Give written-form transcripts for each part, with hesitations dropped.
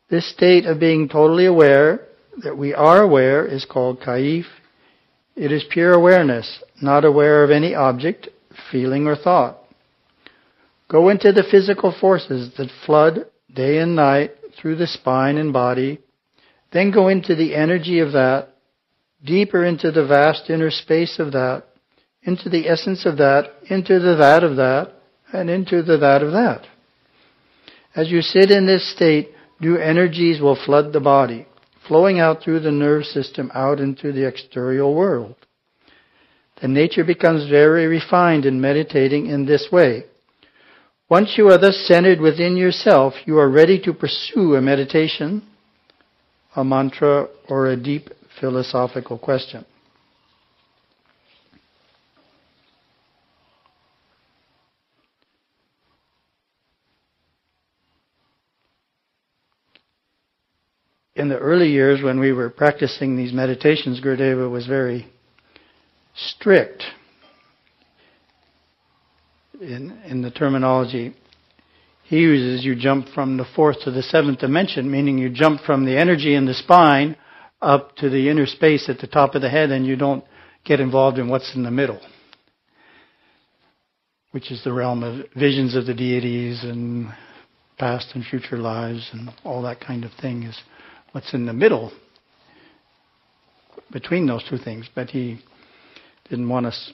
This state of being totally aware, that we are aware, is called kaif. It is pure awareness, not aware of any object, feeling, or thought. Go into the physical forces that flood day and night through the spine and body. Then go into the energy of that, deeper into the vast inner space of that, into the essence of that, into the that of that, and into the that of that. As you sit in this state, new energies will flood the body, flowing out through the nerve system out into the exterior world. The nature becomes very refined in meditating in this way. Once you are thus centered within yourself, you are ready to pursue a meditation, a mantra, or a deep philosophical question. In the early years when we were practicing these meditations, Gurudeva was very strict in the terminology he uses. You jump from the fourth to the seventh dimension, meaning you jump from the energy in the spine up to the inner space at the top of the head, and you don't get involved in what's in the middle, which is the realm of visions of the deities and past and future lives and all that kind of thing is what's in the middle between those two things. But he didn't want us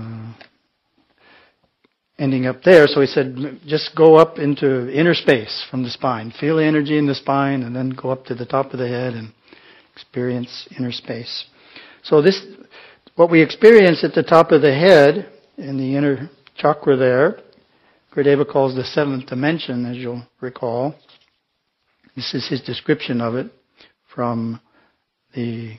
ending up there, so he said, just go up into inner space from the spine. Feel the energy in the spine, and then go up to the top of the head and experience inner space. So this, what we experience at the top of the head, in the inner chakra there, Gurudeva calls the seventh dimension, as you'll recall. This is his description of it from the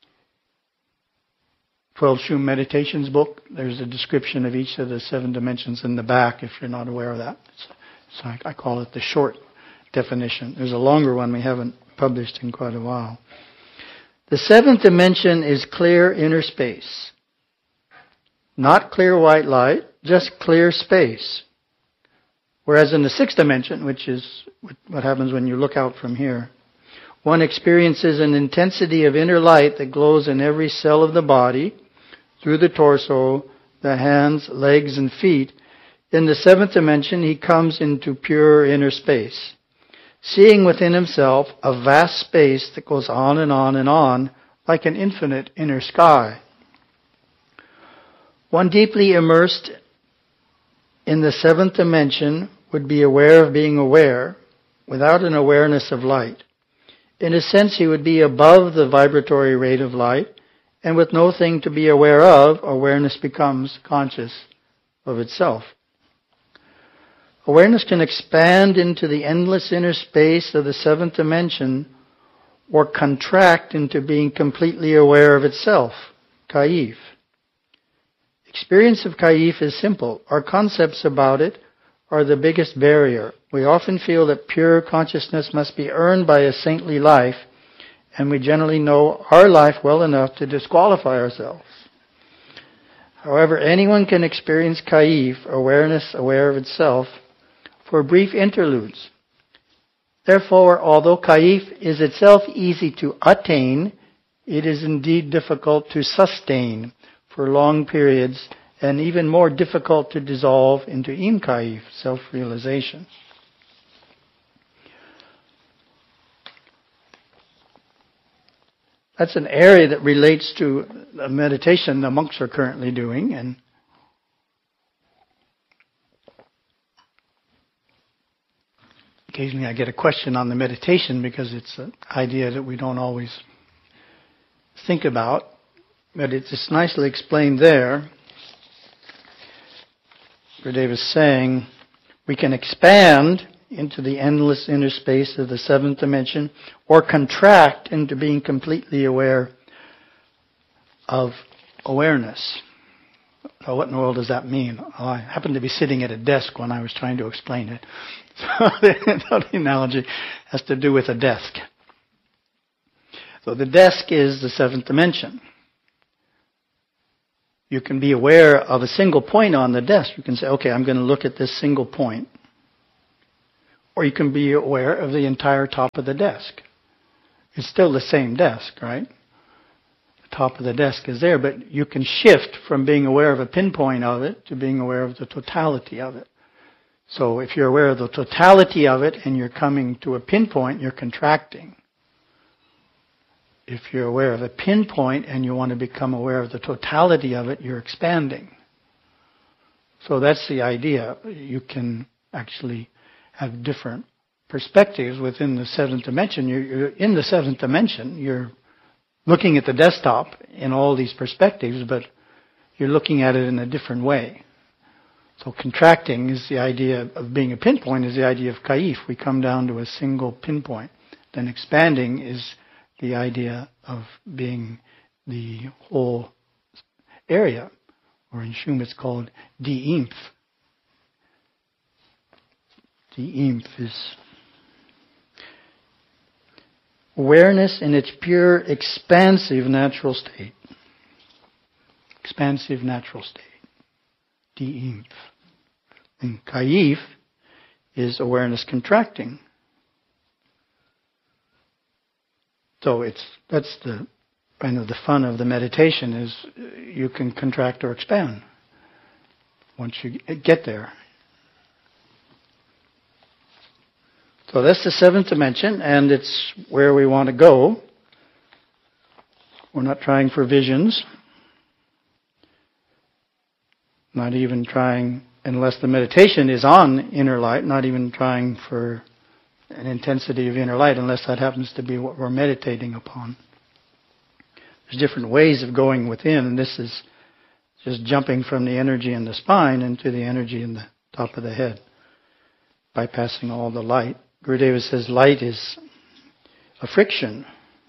12 Shum Meditations book. There's a description of each of the 7 dimensions in the back, if you're not aware of that. So I call it the short definition. There's a longer one we haven't published in quite a while. The 7th dimension is clear inner space. Not clear white light, just clear space. Whereas in the 6th dimension, which is what happens when you look out from here, one experiences an intensity of inner light that glows in every cell of the body, through the torso, the hands, legs, and feet. In the 7th dimension, he comes into pure inner space, seeing within himself a vast space that goes on and on and on, like an infinite inner sky. One deeply immersed in the 7th dimension would be aware of being aware, without an awareness of light. In a sense, he would be above the vibratory rate of light, and with no thing to be aware of, awareness becomes conscious of itself. Awareness can expand into the endless inner space of the 7th dimension, or contract into being completely aware of itself, kaif. Experience of kaif is simple. Our concepts about it are the biggest barrier. We often feel that pure consciousness must be earned by a saintly life, and we generally know our life well enough to disqualify ourselves. However, anyone can experience kaif, awareness aware of itself, for brief interludes. Therefore, although kaif is itself easy to attain, it is indeed difficult to sustain for long periods, and even more difficult to dissolve into im-kaif, self-realization. That's an area that relates to a meditation the monks are currently doing, and occasionally I get a question on the meditation because it's an idea that we don't always think about, but it's just nicely explained there. Gurudeva is saying we can expand into the endless inner space of the 7th dimension, or contract into being completely aware of awareness. So what in the world does that mean? Well, I happened to be sitting at a desk when I was trying to explain it. So the analogy has to do with a desk. So the desk is the 7th dimension. You can be aware of a single point on the desk. You can say, okay, I'm going to look at this single point. or you can be aware of the entire top of the desk. It's still the same desk, right? The top of the desk is there, but you can shift from being aware of a pinpoint of it to being aware of the totality of it. So if you're aware of the totality of it and you're coming to a pinpoint, you're contracting. If you're aware of a pinpoint and you want to become aware of the totality of it, you're expanding. So that's the idea. You can actually have different perspectives within the seventh dimension. You're in the seventh dimension. You're looking at the desktop in all these perspectives, but you're looking at it in a different way. So contracting is the idea of being a pinpoint, is the idea of kaif. We come down to a single pinpoint. Then expanding is the idea of being the whole area, or in Shum it's called di-imph. Di-imph is awareness in its pure, expansive natural state. Expansive natural state. Di-imph. And kaif is awareness contracting. So that's the kind of the fun of the meditation, is you can contract or expand once you get there. So that's the seventh dimension, and it's where we want to go. We're not trying for visions. Not even trying, unless the meditation is on inner light, not even trying for an intensity of inner light, unless that happens to be what we're meditating upon. There's different ways of going within, and this is just jumping from the energy in the spine into the energy in the top of the head, bypassing all the light. Gurudeva says light is a friction.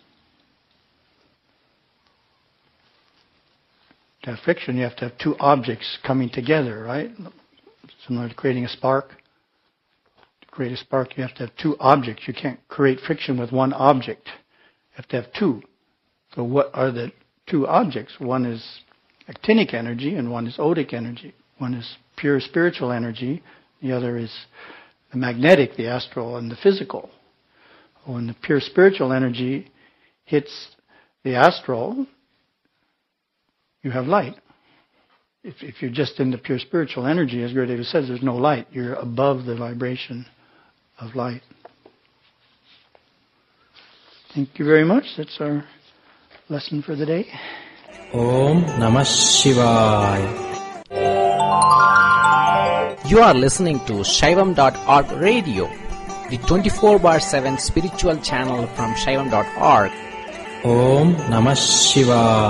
To have friction, you have to have two objects coming together, right? Similar to creating a spark. To create a spark, you have to have two objects. You can't create friction with one object. You have to have two. So what are the two objects? One is actinic energy and one is odic energy. One is pure spiritual energy. The other is the magnetic, the astral, and the physical. When the pure spiritual energy hits the astral, you have light. If you're just in the pure spiritual energy, as Gurudeva says, there's no light. You're above the vibration of light. Thank you very much. That's our lesson for the day. Om Namah Shivaya. You are listening to Shaivam.org radio, the 24/7 spiritual channel from Shaivam.org. Om Namah Shivaya.